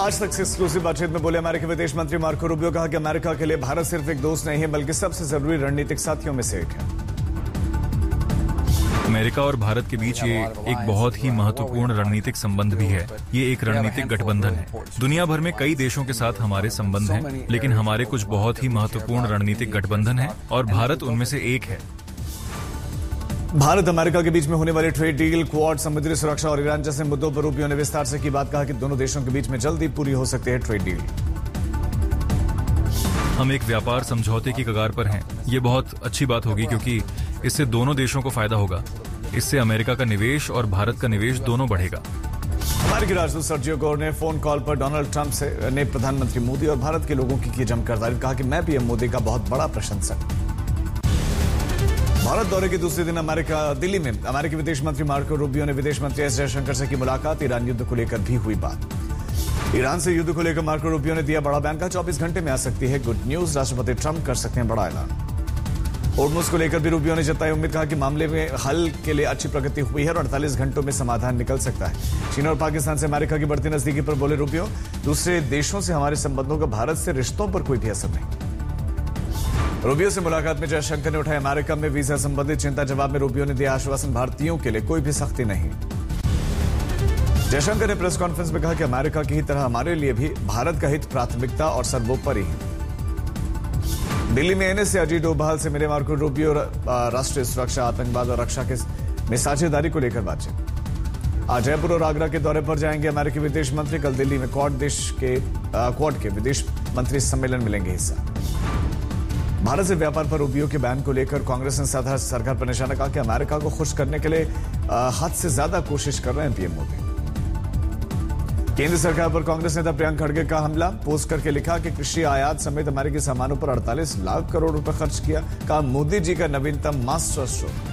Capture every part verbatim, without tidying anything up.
आज तक से एक्सक्लूसिव बातचीत में बोले अमेरिकी विदेश मंत्री मार्को रूबियो, कहा कि अमेरिका के लिए भारत सिर्फ एक दोस्त नहीं है बल्कि सबसे जरूरी रणनीतिक साथियों में से एक है। अमेरिका और भारत के बीच ये एक बहुत ही महत्वपूर्ण रणनीतिक संबंध भी है। ये एक रणनीतिक गठबंधन है। दुनिया भर में कई देशों के साथ हमारे संबंध हैं, लेकिन हमारे कुछ बहुत ही महत्वपूर्ण रणनीतिक गठबंधन हैं और भारत उनमें से एक है। भारत अमेरिका के बीच में होने वाली ट्रेड डील, क्वाड, समुद्री सुरक्षा और ईरान जैसे मुद्दों पर रूबियो ने विस्तार से की बात, कहा कि दोनों देशों के बीच में जल्दी पूरी हो सकती है ट्रेड डील। हम एक व्यापार समझौते की कगार पर हैं। ये बहुत अच्छी बात होगी क्योंकि इससे दोनों देशों को फायदा होगा। इससे अमेरिका का निवेश और भारत का निवेश दोनों बढ़ेगा। अमेरिकी राजदूत सर्जियो गोर ने फोन कॉल पर डोनाल्ड ट्रंप से ने प्रधानमंत्री मोदी और भारत के लोगों की की जमकर तारीफ, कहा कि मैं पीएम मोदी का बहुत बड़ा प्रशंसक। भारत दौरे के दूसरे दिन अमेरिका दिल्ली में अमेरिकी विदेश मंत्री मार्को रूबियो ने विदेश मंत्री एस जयशंकर से की मुलाकात। ईरान युद्ध को लेकर भी हुई बात। ईरान से युद्ध को लेकर मार्को रूबियो ने दिया बड़ा बयान, का चौबीस घंटे में आ सकती है गुड न्यूज। राष्ट्रपति ट्रंप कर सकते हैं बड़ा ऐलान। होर्मुज को लेकर भी रूबियो ने जताई उम्मीद, कहा कि मामले में हल के लिए अच्छी प्रगति हुई है और अड़तालीस घंटों में समाधान निकल सकता है। चीन और पाकिस्तान से अमेरिका की बढ़ती नजदीकी पर बोले रूबियो, दूसरे देशों से हमारे संबंधों का भारत से रिश्तों पर कोई भी असर नहीं। रूबियो से मुलाकात में जयशंकर ने उठाई अमेरिका में वीजा संबंधित चिंता। जवाब में रूबियो ने दिया आश्वासन, भारतीयों के लिए कोई भी सख्ती नहीं। जयशंकर ने प्रेस कॉन्फ्रेंस में कहा कि अमेरिका की ही तरह हमारे लिए भी भारत का हित प्राथमिकता और सर्वोपरि है। दिल्ली में एनएसए अजीत डोभाल से मिले मार्को रूबियो, राष्ट्रीय सुरक्षा, आतंकवाद और रक्षा के में साझेदारी को लेकर बातचीत। आज जयपुर और आगरा के दौरे पर जाएंगे अमेरिकी विदेश मंत्री। कल दिल्ली में क्वाड देश के क्वाड के विदेश मंत्री सम्मेलन में लेंगे हिस्सा। भारत से व्यापार पर रूबियो के बयान को लेकर कांग्रेस ने साधा सरकार पर निशाना, कहा कि अमेरिका को खुश करने के लिए हद से ज्यादा कोशिश कर रहे हैं पीएम मोदी। केंद्र सरकार पर कांग्रेस नेता प्रियंक खड़गे का हमला, पोस्ट करके लिखा कि कृषि आयात समेत अमेरिकी सामानों पर अड़तालीस लाख करोड़ रुपए खर्च किया, कहा मोदी जी का नवीनतम मास्टर स्ट्रोक।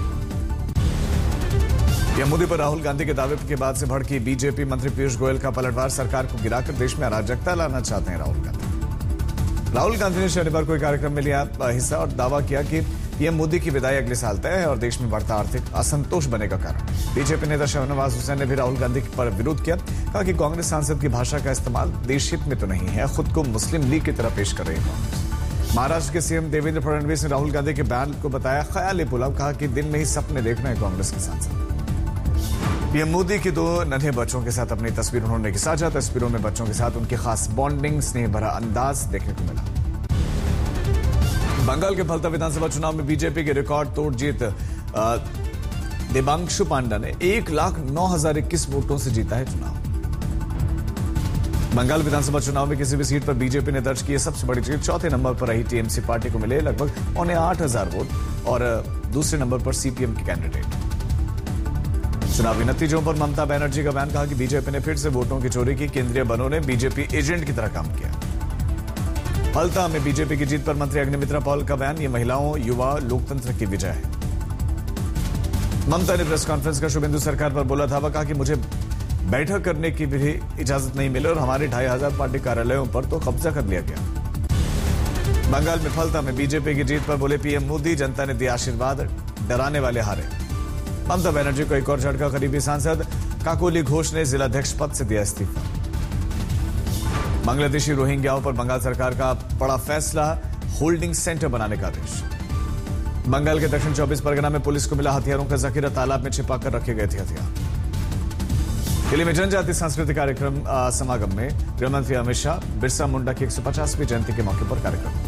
पीएम मोदी पर राहुल गांधी के दावे के बाद से भड़की बीजेपी मंत्री पीयूष गोयल का पलटवार, सरकार को गिराकर देश में अराजकता लाना चाहते हैं राहुल गांधी। राहुल गांधी ने शनिवार को एक कार्यक्रम में लिया हिस्सा और दावा किया कि पीएम मोदी की विदाई अगले साल तय है और देश में बढ़ता आर्थिक असंतोष बनेगा कारण। बीजेपी नेता शाहनवाज हुसैन ने भी राहुल गांधी पर विरोध किया, कहा कि कांग्रेस सांसद की भाषा का इस्तेमाल देश हित में तो नहीं है, खुद को मुस्लिम लीग की तरह पेश कर रही है कांग्रेस। महाराष्ट्र के सीएम देवेंद्र फडणवीस ने राहुल गांधी के बयान को बताया ख्याली पुलाव, कहा कि दिन में ही सपने देख रहे हैं कांग्रेस के सांसद। पीएम मोदी के दो नन्हे बच्चों के साथ अपनी तस्वीर उन्होंने की साझा। तस्वीरों में बच्चों के साथ उनकी खास बॉन्डिंग, स्नेह भरा अंदाज देखने को मिला। बंगाल के फलता विधानसभा चुनाव में बीजेपी की रिकॉर्ड तोड़ जीत। देबांशु पांडा ने एक लाख नौ हजार इक्कीस वोटों से जीता है चुनाव। बंगाल विधानसभा चुनाव में किसी भी सीट पर बीजेपी ने दर्ज की सबसे बड़ी जीत। चौथे नंबर पर रही टीएमसी पार्टी को मिले लगभग पौने आठ हजार वोट और दूसरे नंबर पर सीपीएम के कैंडिडेट। चुनावी नतीजों पर ममता बनर्जी का बयान, कहा कि बीजेपी ने फिर से वोटों की चोरी की, केंद्रीय बलों ने बीजेपी एजेंट की तरह काम किया। फलता में बीजेपी की जीत पर मंत्री अग्निमित्रा पॉल का बयान, ये महिलाओं, युवा, लोकतंत्र की विजय है। ममता ने प्रेस कॉन्फ्रेंस का शुभेंदु सरकार पर बोला धावा, कहा कि मुझे बैठक करने की भी इजाजत नहीं मिली और हमारे ढाई हजार पार्टी कार्यालयों पर तो कब्जा कर लिया गया। बंगाल में फलता में बीजेपी की जीत पर बोले पीएम मोदी, जनता ने दिया आशीर्वाद, डराने वाले हारे। ममता बनर्जी को एक और झटका, करीबी सांसद काकोली घोष ने जिलाध्यक्ष पद से दिया इस्तीफा। बांग्लादेशी रोहिंग्याओं पर बंगाल सरकार का बड़ा फैसला, होल्डिंग सेंटर बनाने का आदेश। बंगाल के दक्षिण चौबीस परगना में पुलिस को मिला हथियारों का जखीरा, तालाब में छिपाकर रखे गए थे हथियार। दिल्ली में जनजातीय सांस्कृतिक कार्यक्रम समागम में गृहमंत्री अमित शाह, बिरसा मुंडा की एक सौ पचासवीं जयंती के मौके पर कार्यक्रम।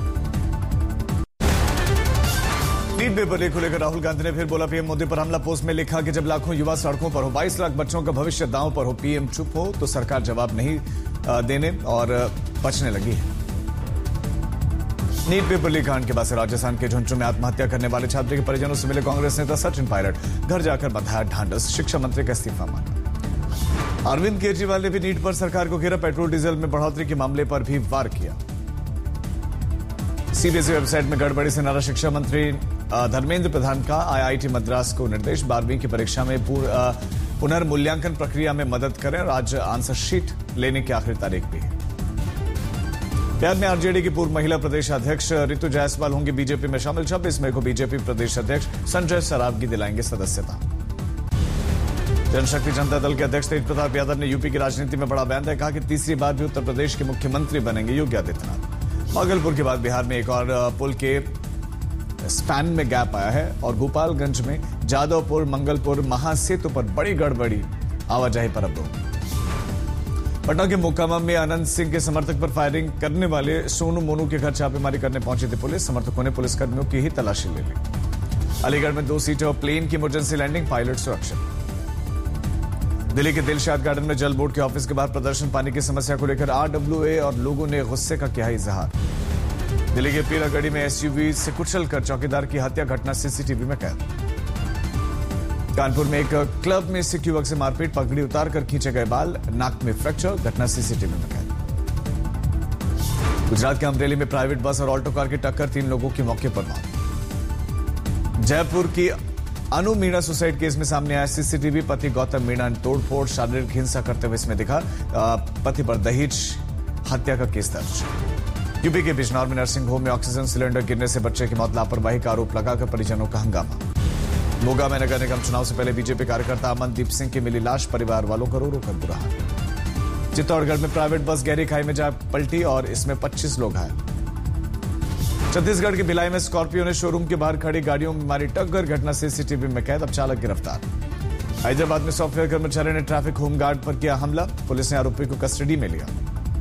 नीट पेपर लीक को लेकर राहुल गांधी ने फिर बोला पीएम मोदी पर हमला। पोस्ट में लिखा कि जब लाखों युवा सड़कों पर हो, बाईस लाख बच्चों का भविष्य दांव पर हो, पीएम चुप हो तो सरकार जवाब नहीं देने और बचने लगी है। नीट पेपर लीक कांड के बाद से राजस्थान के झुंझुनू में आत्महत्या करने वाले छात्र के परिजनों से मिले कांग्रेस नेता सचिन पायलट, घर जाकर बंधाया ढांढस, शिक्षा मंत्री का इस्तीफा मांगा। अरविंद केजरीवाल ने भी नीट पर सरकार को घेरा, पेट्रोल डीजल में बढ़ोतरी के मामले पर भी वार किया। सीबीएसई वेबसाइट में गड़बड़ी से नाराज शिक्षा मंत्री धर्मेंद्र प्रधान का आईआईटी मद्रास को निर्देश, बारहवीं की परीक्षा में पुनर्मूल्यांकन प्रक्रिया में मदद करें और आज आंसर शीट लेने की आखिरी तारीख भी है। बिहार में आरजेडी की पूर्व महिला प्रदेश अध्यक्ष रितु जायसवाल होंगी बीजेपी में शामिल। छब्बीस मई को बीजेपी प्रदेश अध्यक्ष संजय सरावगी दिलाएंगे सदस्यता। जनशक्ति जनता दल के अध्यक्ष तेज प्रताप यादव ने यूपी की राजनीति में बड़ा बयान दिया। कहा कि तीसरी बार भी उत्तर प्रदेश के मुख्यमंत्री बनेंगे योगी आदित्यनाथ। भागलपुर के बाद बिहार में एक और पुल के स्पैन में गैप आया है और गोपालगंज में जादवपुर मंगलपुर महासेतु पर बड़ी गड़बड़ी, आवाजाही पर अवरोध। पटना के मोकामा में आनंद सिंह के समर्थक पर फायरिंग करने वाले सोनू मोनू के घर छापेमारी करने पहुंची थी पुलिस। समर्थकों ने पुलिसकर्मियों की ही तलाशी ले ली। अलीगढ़ में दो सीटर प्लेन की इमरजेंसी लैंडिंग, पायलट सुरक्षित। दिल्ली के दिलशाद गार्डन में जल बोर्ड के ऑफिस के बाहर प्रदर्शन, पानी की समस्या को लेकर आरडब्ल्यूए और लोगों ने गुस्से का किया इजहार। दिल्ली के पीरागढ़ी में एसयूवी से कुचलकर चौकीदार की हत्या, घटना सीसीटीवी में कैद। कानपुर में एक क्लब में सिख युवक से मारपीट, पगड़ी उतारकर खींचे गए बाल, नाक में फ्रैक्चर, घटना सीसीटीवी में कैद। गुजरात के अमरेली में प्राइवेट बस और ऑल्टो कार की टक्कर, तीन लोगों की मौके पर मौत। जयपुर की अनु मीणा सुसाइड केस में सामने आया सीसीटीवी, पति गौतम मीणा ने तोड़फोड़, शारीरिक हिंसा करते हुए इसमें दिखा। पति पर दहेज हत्या का केस दर्ज। यूपी के बिजनौर में नर्सिंग होम में ऑक्सीजन सिलेंडर गिरने से बच्चे की मौत, लापरवाही का आरोप लगाकर परिजनों का हंगामा। मोगा में नगर निगम चुनाव से पहले बीजेपी कार्यकर्ता अमनदीप सिंह की मिली लाश, परिवार वालों का रो रो कर बुरा हाल। चित्तौड़गढ़ में प्राइवेट बस गहरी खाई में जा पलटी और इसमें पच्चीस लोग घायल। छत्तीसगढ़ के भिलाई में स्कॉर्पियो ने शोरूम के बाहर खड़ी गाड़ियों में मारी टक्कर, घटना सीसीटीवी में कैद, अब चालक गिरफ्तार। हैदराबाद में सॉफ्टवेयर कर्मचारी ने ट्रैफिक होमगार्ड पर किया हमला, पुलिस ने आरोपी को कस्टडी में लिया।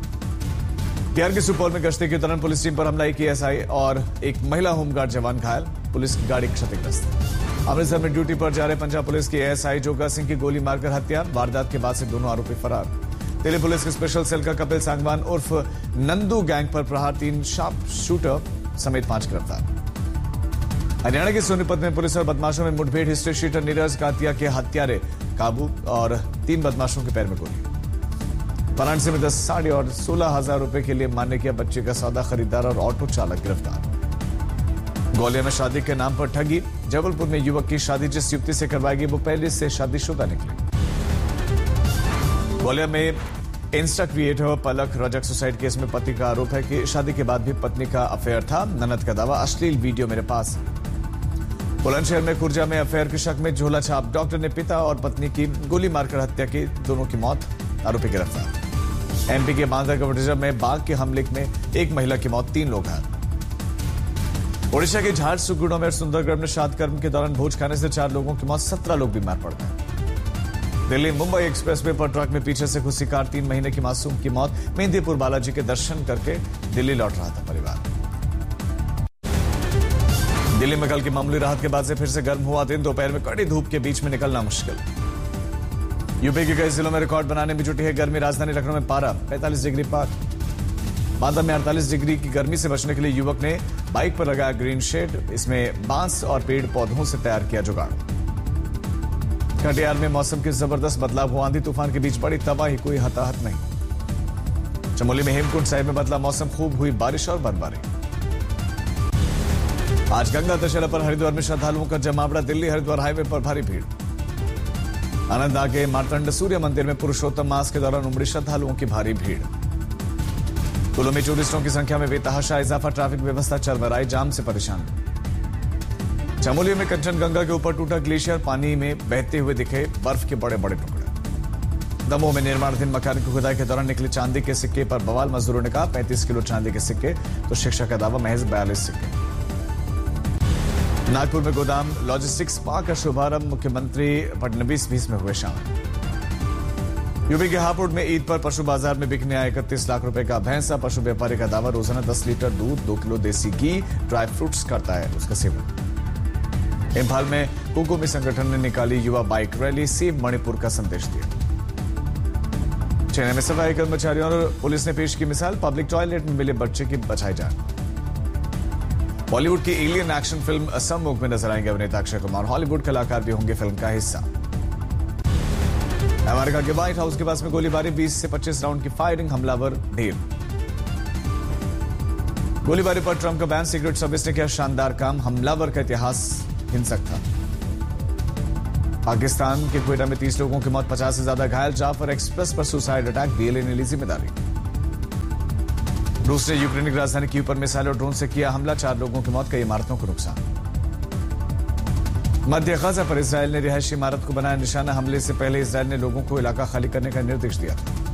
बिहार के सुपौल में गश्ती के दौरान पुलिस टीम पर हमला, एक एएसआई और एक महिला होमगार्ड जवान घायल, पुलिस की गाड़ी क्षतिग्रस्त। अमृतसर में ड्यूटी पर जा रहे पंजाब पुलिस के एएसआई जोगा सिंह की गोली मारकर हत्या, वारदात के बाद से दोनों आरोपी फरार। दिल्ली पुलिस के स्पेशल सेल का कपिल सांगवान उर्फ नंदू गैंग पर प्रहार, तीन शार्प शूटर समेत पांच गिरफ्तार। हरियाणा के सोनीपत में पुलिस और बदमाशों में मुठभेड़, हिस्ट्री शीटर नीरज कातिया के हत्यारे काबू और तीन बदमाशों के पैर में गोली। वाराणसी में दस साढ़े और सोलह हजार रुपए के लिए मान्य किया बच्चे का सौदा, खरीदार और ऑटो चालक गिरफ्तार। ग्वालियर में शादी के नाम पर ठगी, जबलपुर में युवक की शादी जिस युवती से करवाएगी वो पहले से शादीशुदा निकली। ग्वालियर में इंस्टा क्रिएटर पलक रजक सुसाइड केस में पति का आरोप है कि शादी के बाद भी पत्नी का अफेयर था, ननद का दावा, अश्लील वीडियो मेरे पास। बुलंदशहर में खुर्जा में अफेयर के शक में झोला छाप, डॉक्टर ने पिता और पत्नी की गोली मारकर हत्या की, दोनों की मौत, आरोपी गिरफ्तार। एमपी के बांदा कवटजा में बाघ के हमले में एक महिला की मौत, तीन लोग घायल। ओडिशा के झारसुगुड़ा में सुंदरगढ़ में श्राद्ध कर्म के दौरान भोज खाने से चार लोगों की मौत, सत्रह लोग बीमार पड़ गए। दिल्ली मुंबई एक्सप्रेसवे पर ट्रक में पीछे से घुसी कार, तीन महीने की मासूम की मौत। मेहंदीपुर बालाजी के दर्शन करके दिल्ली लौट रहा था परिवार। दिल्ली में कल की मामूली राहत के बाद से फिर से गर्म हुआ दिन, दोपहर में कड़ी धूप के बीच में निकलना मुश्किल। यूपी के कई जिलों में रिकॉर्ड बनाने में जुटी है गर्मी, राजधानी लखनऊ में पारा पैंतालीस डिग्री पार। बांदा में अड़तालीस डिग्री की गर्मी से बचने के लिए युवक ने बाइक पर लगाया ग्रीन शेड, इसमें बांस और पेड़ पौधों से तैयार किया जुगाड़। कटिहार में मौसम के जबरदस्त बदलाव हुआ, आंधी तूफान के बीच बड़ी तबाही, कोई हताहत नहीं। चमोली में हेमकुंड साहिब में बदला मौसम, खूब हुई बारिश और बर्फबारी। आज गंगा दशहरा पर हरिद्वार में श्रद्धालुओं का जमावड़ा, दिल्ली हरिद्वार हाईवे पर भारी भीड़। आनंद आगे मार्तंड सूर्य मंदिर में पुरुषोत्तम मास के दौरान उमड़ी श्रद्धालुओं की भारी भीड़। कुल्लू में टूरिस्टों की संख्या में बेतहाशा इजाफा, ट्रैफिक व्यवस्था चरमराई, जाम से परेशान। चमोली में कंचनगंगा के ऊपर टूटा ग्लेशियर, पानी में बहते हुए दिखे बर्फ के बड़े बड़े टुकड़े। दमोह में निर्माणाधीन मकान की खुदाई के दौरान निकले चांदी के सिक्के पर बवाल, मजदूरों ने कहा पैंतीस किलो चांदी के सिक्के, तो शिक्षक का दावा महज बयालीस सिक्के। नागपुर में गोदाम लॉजिस्टिक्स पार्क का शुभारंभ, मुख्यमंत्री फडणवीस भी इसमें हुए शामिल। यूपी के हापुड़ में ईद पर पशु बाजार में बिकने आया इकतीस लाख रुपए का भैंसा, पशु व्यापारी का दावा रोजाना दस लीटर दूध, दो किलो देसी घी, ड्राई फ्रूट्स करता है उसका सेवन। इम्फाल में कुकुमी संगठन ने निकाली युवा बाइक रैली, सेव मणिपुर का संदेश दिया। चेन्नई में सफाई कर्मचारियों और पुलिस ने पेश की मिसाल, पब्लिक टॉयलेट में मिले बच्चे की बचाई जान। बॉलीवुड की एलियन एक्शन फिल्म असम में नजर आएंगे अभिनेता अक्षय कुमार, हॉलीवुड कलाकार भी होंगे फिल्म का हिस्सा। अमेरिका के व्हाइट हाउस के पास में गोलीबारी, बीस से पच्चीस राउंड की फायरिंग, हमलावर ढेर। गोलीबारी पर ट्रंप का बैन, सीक्रेट सर्विस ने किया शानदार काम, हमलावर का इतिहास हिंसक था। पाकिस्तान के क्वेटा में तीस लोगों की मौत, पचास से ज्यादा घायल, जाफर एक्सप्रेस पर सुसाइड अटैक, बीएलए ने ली जिम्मेदारी। रूस ने यूक्रेन की राजधानी कीव पर मिसाइल और ड्रोन से किया हमला, चार लोगों की मौत, कई इमारतों को नुकसान। मध्य गजा पर इसराइल ने रिहायशी इमारत को बनाया निशाना। हमले से पहले इसराइल ने लोगों को इलाका खाली करने का निर्देश दिया था।